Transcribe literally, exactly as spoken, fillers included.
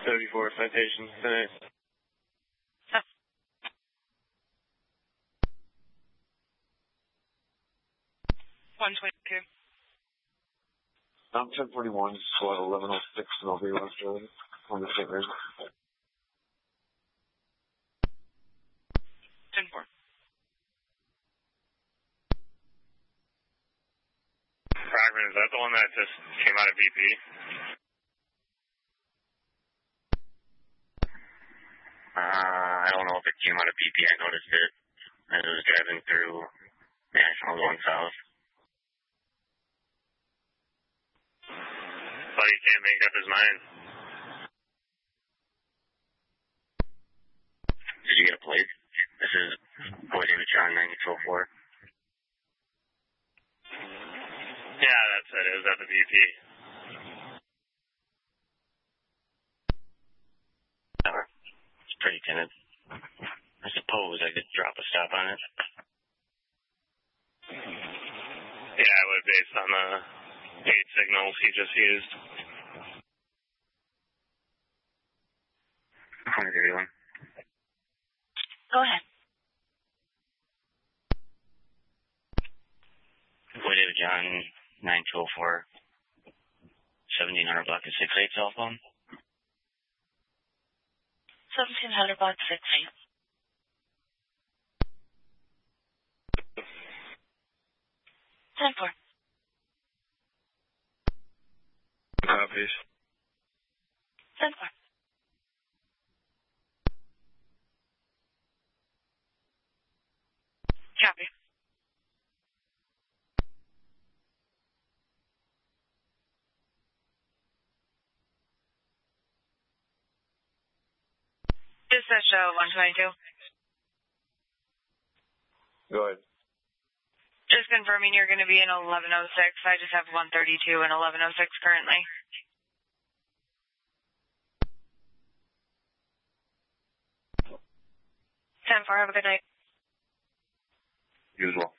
thirty-four citations tonight. Oh. one twenty-two. I'm ten forty-one, squad eleven oh six, and I'll be left early on the state road. ten four. Fragment, is that the one that just came out of B P? Uh, I don't know if it came out of B P. I noticed it as it was driving through National going south. But he can't make up his mind. Did you get a plate? This is Boy David John nine two oh four. Yeah, that's it. It was at the B P. Never. It's pretty timid. I suppose I could drop a stop on it. Yeah, I would, based on the eight signals he just used. one thirty-one. Go ahead. Boy David John nine two oh four. seventeen hundred block of six eight cell phone. seventeen hundred block six eight. ten four. Copies. ten four. Copy. Dispatch uh, one twenty-two. Go ahead. Just confirming you're going to be in eleven oh six. I just have one thirty-two and eleven oh six currently. ten four, have a good night. Usual.